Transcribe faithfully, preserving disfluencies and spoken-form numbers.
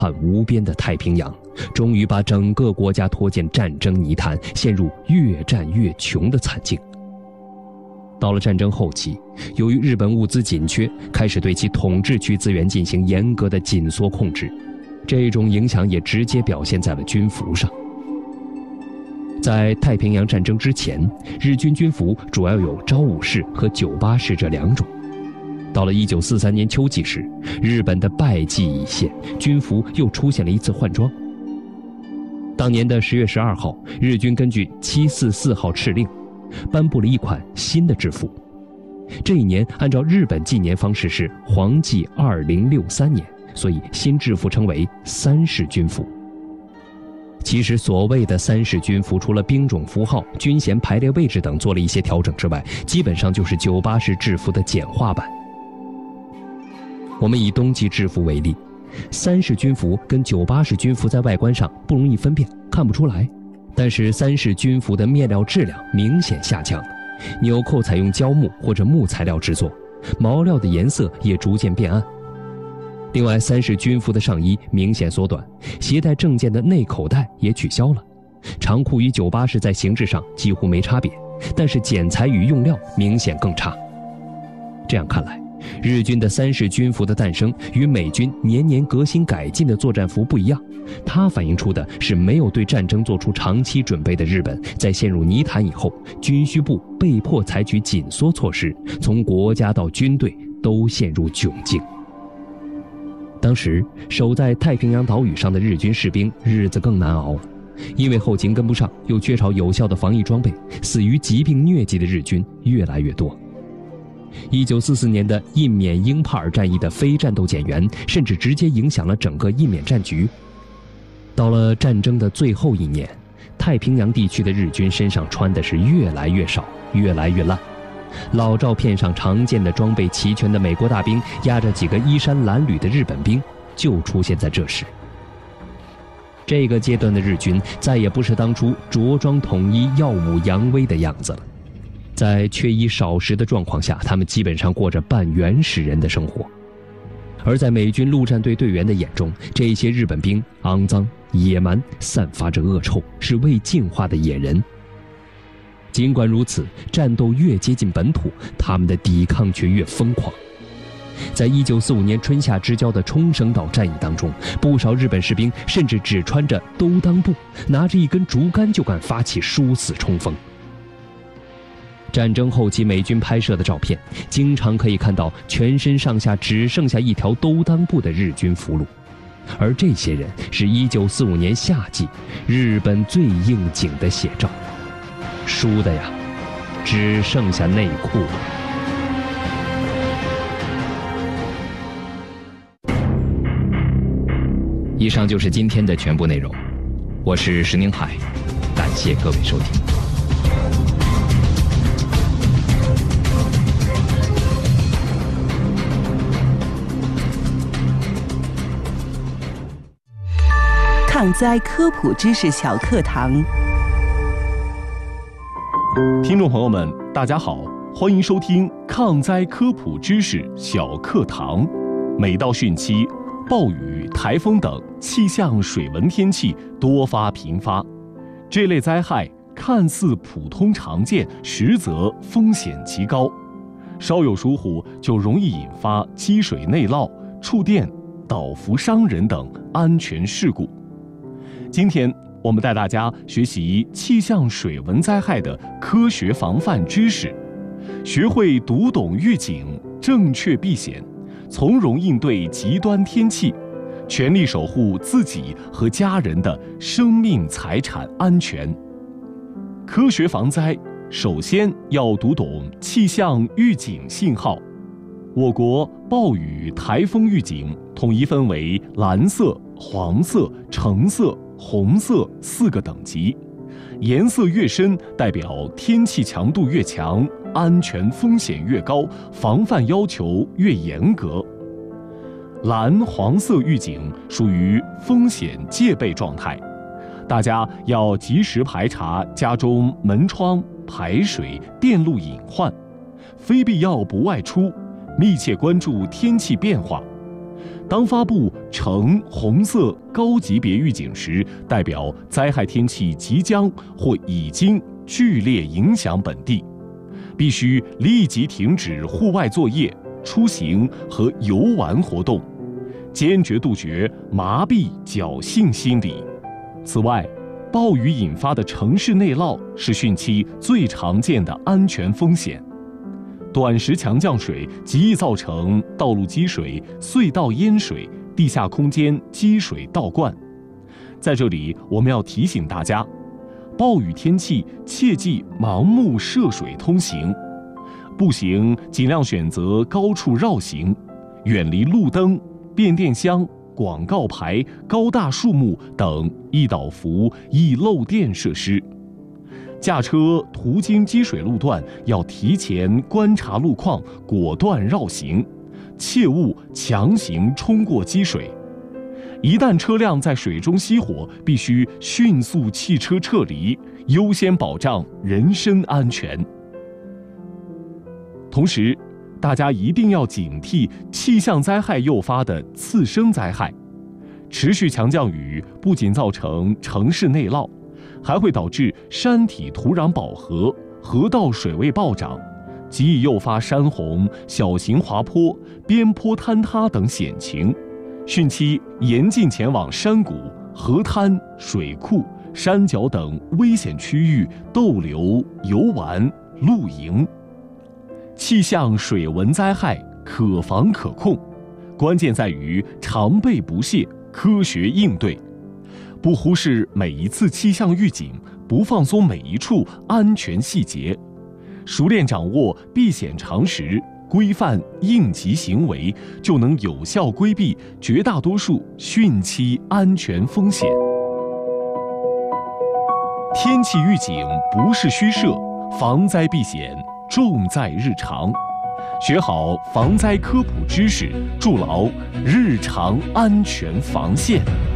汉无边的太平洋，终于把整个国家拖进战争泥潭，陷入越战越穷的惨境。到了战争后期，由于日本物资紧缺，开始对其统治区资源进行严格的紧缩控制，这种影响也直接表现在了军服上。在太平洋战争之前，日军军服主要有招武式和九八式这两种。到了一九四三年秋季时，日本的败绩已现，军服又出现了一次换装。当年的十月十二号，日军根据七四四号敕令，颁布了一款新的制服。这一年按照日本纪年方式是黄纪二零六三年，所以新制服称为三式军服。其实所谓的三式军服，除了兵种符号、军衔排列位置等做了一些调整之外，基本上就是九八式制服的简化版。我们以冬季制服为例，三式军服跟九八式军服在外观上不容易分辨，看不出来。但是三式军服的面料质量明显下降了，纽扣采用胶木或者木材料制作，毛料的颜色也逐渐变暗。另外，三式军服的上衣明显缩短，携带证件的内口袋也取消了。长裤与九八式在形制上几乎没差别，但是剪裁与用料明显更差。这样看来，日军的三式军服的诞生与美军年年革新改进的作战服不一样，它反映出的是没有对战争做出长期准备的日本，在陷入泥潭以后，军需部被迫采取紧缩措施，从国家到军队都陷入窘境。当时守在太平洋岛屿上的日军士兵日子更难熬，因为后勤跟不上，又缺少有效的防疫装备，死于疾病疟疾的日军越来越多。一九四四年的印缅英帕尔战役的非战斗减员，甚至直接影响了整个印缅战局。到了战争的最后一年，太平洋地区的日军身上穿的是越来越少，越来越烂。老照片上常见的装备齐全的美国大兵压着几个衣衫褴褛的日本兵，就出现在这时。这个阶段的日军再也不是当初着装统一、耀武扬威的样子了。在缺衣少食的状况下，他们基本上过着半原始人的生活。而在美军陆战队队员的眼中，这些日本兵肮脏、野蛮，散发着恶臭，是未进化的野人。尽管如此，战斗越接近本土，他们的抵抗却越疯狂。在一九四五年春夏之交的冲绳岛战役当中，不少日本士兵甚至只穿着兜裆布，拿着一根竹竿就敢发起殊死冲锋。战争后期美军拍摄的照片，经常可以看到全身上下只剩下一条兜裆布的日军俘虏，而这些人是一九四五年夏季日本最应景的写照。输的呀，只剩下内裤了。以上就是今天的全部内容，我是石宁海，感谢各位收听。 抗灾科普知识小课堂。 听众朋友们，大家好，欢迎收听抗灾科普知识小课堂。每到汛期，暴雨、台风等气象水文天气多发频发，这类灾害看似普通常见，实则风险极高，稍有疏忽就容易引发积水内涝、触电、倒伏伤人等安全事故。今天我们带大家学习气象水文灾害的科学防范知识，学会读懂预警，正确避险，从容应对极端天气，全力守护自己和家人的生命财产安全。科学防灾，首先要读懂气象预警信号。我国暴雨、台风预警统一分为蓝色、黄色、橙色、红色四个等级，颜色越深，代表天气强度越强，安全风险越高，防范要求越严格。蓝、黄色预警属于风险戒备状态，大家要及时排查家中门窗、排水、电路隐患，非必要不外出，密切关注天气变化。 当发布橙红色高级别预警时，代表灾害天气即将或已经剧烈影响本地，必须立即停止户外作业、出行和游玩活动，坚决杜绝麻痹侥幸心理。此外，暴雨引发的城市内涝是汛期最常见的安全风险。短时强降水极易造成道路积水、隧道淹水、地下空间积水倒灌。在这里，我们要提醒大家，暴雨天气切忌盲目涉水通行，步行尽量选择高处绕行，远离路灯、变电箱、广告牌、高大树木等易倒伏、易漏电设施。驾车途经积水路段，要提前观察路况，果断绕行，切勿强行冲过积水。一旦车辆在水中熄火，必须迅速弃车撤离，优先保障人身安全。同时，大家一定要警惕气象灾害诱发的次生灾害。持续强降雨不仅造成城市内涝，还会导致山体土壤饱和、河道水位暴涨，极易诱发山洪、小型滑坡、边坡坍塌等险情。汛期严禁前往山谷、河滩、水库、山脚等危险区域逗留、游玩、露营。气象水文灾害可防可控，关键在于常备不懈、科学应对。不忽视每一次气象预警，不放松每一处安全细节，熟练掌握避险常识，规范应急行为，就能有效规避绝大多数汛期安全风险。天气预警不是虚设，防灾避险重在日常。学好防灾科普知识，筑牢日常安全防线。